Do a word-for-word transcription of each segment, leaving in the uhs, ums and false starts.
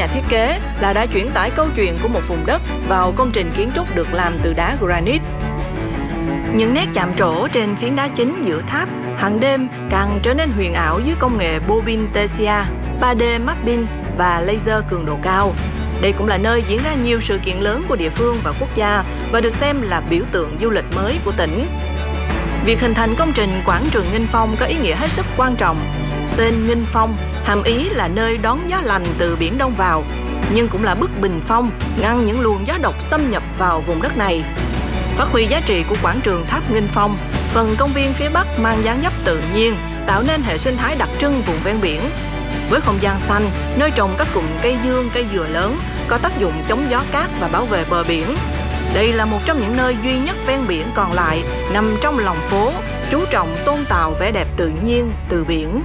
nhà thiết kế là đã chuyển tải câu chuyện của một vùng đất vào công trình kiến trúc được làm từ đá granite. Những nét chạm trổ trên phiến đá chính giữa tháp hàng đêm càng trở nên huyền ảo dưới công nghệ bobin Tessia, ba D mapping và laser cường độ cao. Đây cũng là nơi diễn ra nhiều sự kiện lớn của địa phương và quốc gia và được xem là biểu tượng du lịch mới của tỉnh. Việc hình thành công trình quảng trường Nghinh Phong có ý nghĩa hết sức quan trọng. Tên Nghinh Phong hàm ý là nơi đón gió lành từ biển Đông vào, nhưng cũng là bức bình phong ngăn những luồng gió độc xâm nhập vào vùng đất này. Phát huy giá trị của quảng trường Tháp Nghinh Phong, phần công viên phía Bắc mang dáng dấp tự nhiên, tạo nên hệ sinh thái đặc trưng vùng ven biển. Với không gian xanh, nơi trồng các cụm cây dương, cây dừa lớn, có tác dụng chống gió cát và bảo vệ bờ biển. Đây là một trong những nơi duy nhất ven biển còn lại nằm trong lòng phố, chú trọng tôn tạo vẻ đẹp tự nhiên từ biển.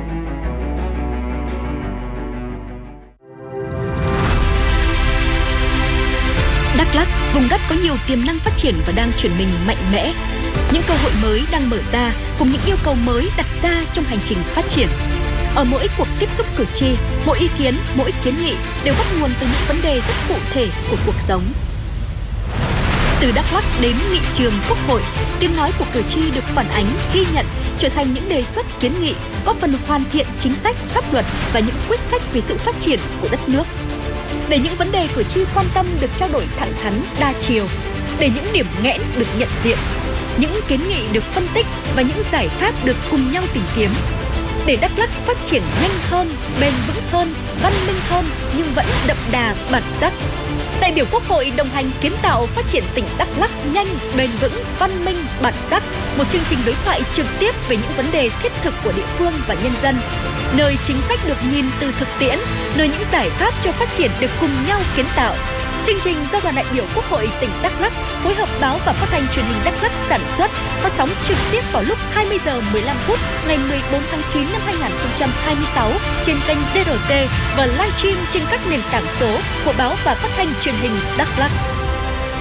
Đắk Lắk, vùng đất có nhiều tiềm năng phát triển và đang chuyển mình mạnh mẽ. Những cơ hội mới đang mở ra cùng những yêu cầu mới đặt ra trong hành trình phát triển. Ở mỗi cuộc tiếp xúc cử tri, mỗi ý kiến, mỗi kiến nghị đều bắt nguồn từ những vấn đề rất cụ thể của cuộc sống. Từ Đắk Lắk đến nghị trường Quốc hội, tiếng nói của cử tri được phản ánh, ghi nhận, trở thành những đề xuất kiến nghị góp phần hoàn thiện chính sách, pháp luật và những quyết sách về sự phát triển của đất nước. Để những vấn đề cử tri quan tâm được trao đổi thẳng thắn, đa chiều, để những điểm nghẽn được nhận diện, những kiến nghị được phân tích và những giải pháp được cùng nhau tìm kiếm. Để Đắk Lắk phát triển nhanh hơn, bền vững hơn, văn minh hơn nhưng vẫn đậm đà bản sắc. Đại biểu Quốc hội đồng hành kiến tạo phát triển tỉnh Đắk Lắk nhanh, bền vững, văn minh, bản sắc. Một chương trình đối thoại trực tiếp về những vấn đề thiết thực của địa phương và nhân dân. Nơi chính sách được nhìn từ thực tiễn, nơi những giải pháp cho phát triển được cùng nhau kiến tạo. Chương trình do đoàn đại biểu Quốc hội tỉnh Đắk Lắk phối hợp báo và phát thanh truyền hình Đắk Lắk sản xuất, phát sóng trực tiếp vào lúc hai mươi giờ mười lăm phút ngày mười bốn tháng chín năm hai nghìn không trăm hai mươi sáu trên kênh đê rờ tê và livestream trên các nền tảng số của báo và phát thanh truyền hình Đắk Lắk.